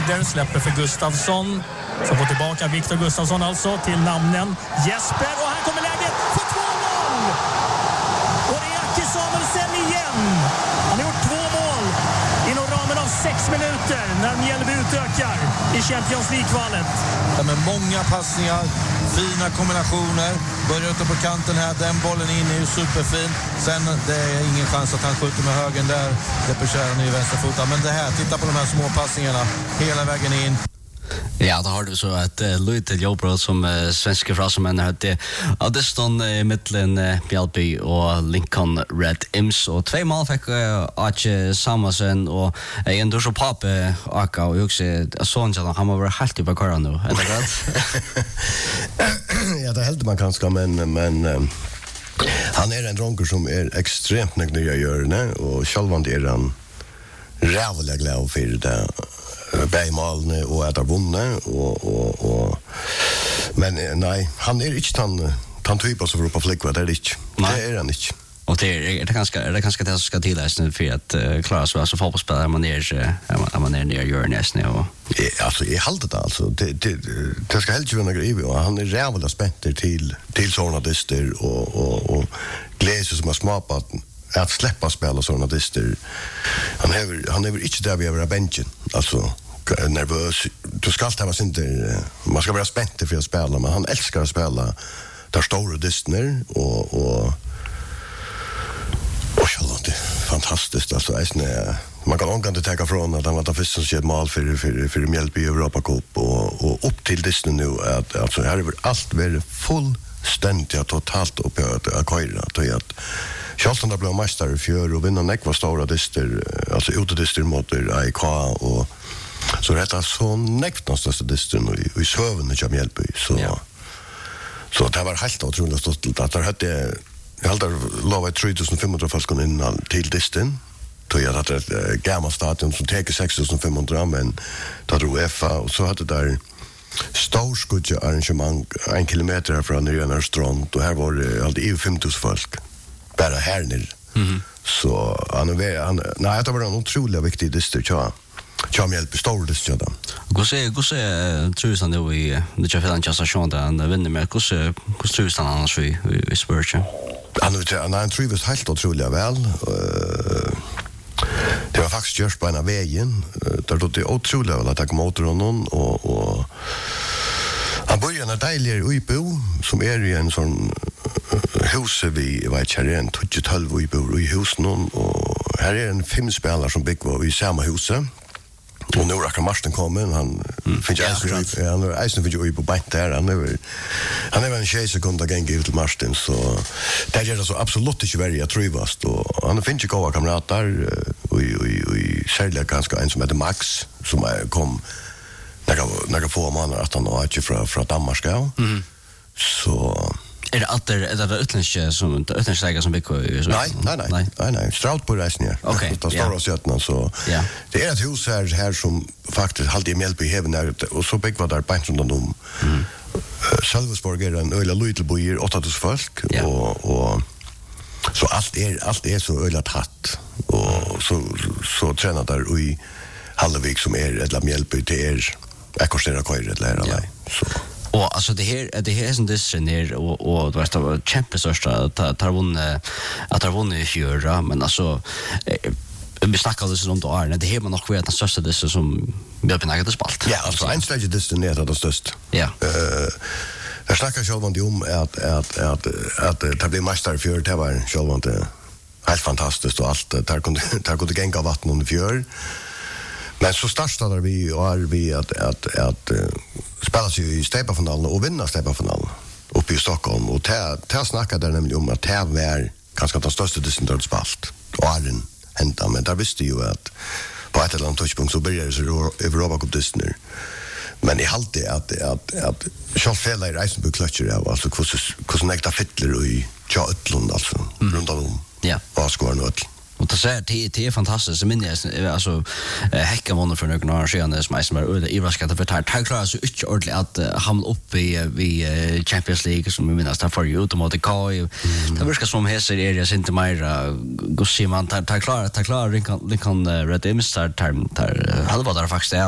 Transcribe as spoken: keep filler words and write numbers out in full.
Rieder släpper för Gustafsson. Så får tillbaka Victor Gustafsson alltså till namnen Jesper. Och här kommer läget för två noll! Och det är Aki Samuelsen igen. Han har gjort två mål inom ramen av sex minuter när Mjällby utökar i Champions League-kvalet. Ja, men många passningar, fina kombinationer. Börjar ute på kanten här, den bollen in är ju superfin. Sen det är ingen chans att han skjuter med högen där. Det persärar han i vänsterfota. Men det här, titta på de här små passningarna hela vägen in. Ja, då har du så att uh, Louis till Jobbrot som uh, svenska frasemän har det Addiston i uh, mitten uh, Mjällby och Lincoln Red Imps och två mål fick uh, Arche Samuelsen och uh, en då så pappa Aka och också sån så han var helt i bakgrunden nu. Är det rätt? Ja, det helt man kanske men men um, han är en dronker som är extremt nöjd när jag gör det och självande är han rävliga glad för det. Beimalne och att ha vunnit och och och men nej han är inte han han typ så för på flickvart det är inte det är han inte och det är det kanske är det kanske det som ska tilläsas för att uh, klara sig alltså fotbollsspelare man är uh, man är ner gör nästan och alltså i haltet alltså det det det ska helt ju vara grej och han är jävla spänd till till såna dyster och och och gläser som har smapat att släppa spela såna dyster. Han har han är inte där vi över bänken. Alltså nervös. Du ska alltid vara inte man ska vara spänd för att spela men han älskar att spela där stora dyster och och och så det fantastiskt alltså är man kan ångande ta från att han var det första som skett mål för för för Mjällby i Europa Cup och och upp till dyster nu att alltså här är allt väl fullständigt totalt upp att köra till att Charlton blev mästare för och vinna nekva stora dyster alltså utedyster mot A I K och så det är så nekva de största dysterna i, i söven i Mjällby så ja. Så det var helt otroligt stort att det hade jag hade lovat tre tusen fem hundra folk in till dysten då jag hade ett gammalt stadion som täcker sex tusen fem hundra men då hade UEFA och så hade där storskudje arrangemang en kilometer från Nyrjärnar strand och här var det alltid fem tusen folk bara här nere. Mm. Så han är han nej det var en otroligt viktig distrikt ja. Jag Mjällby stor distrikt då. Hur ser hur ser tror han då i det jag vill just show den vinner med hur ser hur tror han annars vi i Spurs. Han han han tror det helt otroligt väl. Det var faktiskt just på en av vägen där då det otroligt väl att ta motorn och och han bor i en dejlig Uibo som är i en sån hus vi vet jag en tjugotvå vi bor i husen och här är en fem spelare som bygger i samma hus och nu räcker Martin kommer han mm. finns jag ja, han är isen för ju på bänk där han är han är en tjej som kunde gå ut till Martin så det är så absolut inte very trivast och han finns ju goda kamrater och och och särskilt ganska en som heter Max som är kom några några få månader att han har inte från från Danmark ja. Mm. Så är det att det är det utländska som utländska som bygger ju nej nej nej nej nej, nej. Straut på resten här. Okej. Det står oss jättna så. Ja. Det är ett hus här här som faktiskt alltid i Mjällby heaven där och så bygger där på runt om. Mm. Sölvesborg är en öla little boy åtta tusen folk ja. och och så allt är allt är så öla tatt och så så tränar där i Hallevik som är ett la Mjällby till er. Jag kostar köra det lära mig. Så och alltså det här det här är som det ser ner och och du vet det var kämpestörsta att ta vunnit att ta vunnit i fjärra men alltså vi snackade så om då är det här man nog vet den största det som vi har benäget spalt. Ja, alltså en stage det är det största. Ja. Eh jag snackar själv om det om att att att att det blir mästare för det var själv om det helt fantastiskt och allt där kunde där kunde gänga vatten under fjör. Men så startade vi och är vi att att att uh, spela sig i Stepafinalen och vinna Stepafinalen uppe i Stockholm och ta ta snackade där nämligen om att det var ganska den största distansen spalt och Arden hända men där visste ju att på ett eller annat touchpunkt så började det Europa Cup distansen. Men i halt det att att att Charles i Reisenburg clutcher av alltså hur hur näkta fittler i Charlton alltså mm. runt om. Ja. Vad ska nu och det ser det det är fantastiskt men jag alltså häcka vann för några år sedan som är som är det överskattat för tar tar klarar så inte ordentligt att hamna upp i vi Champions League som vi minns där för ju mot det Kai det verkar som hästar är det inte mer gå se man tar tar klarar tar klarar kan kan Red Imps tar tar halva där faktiskt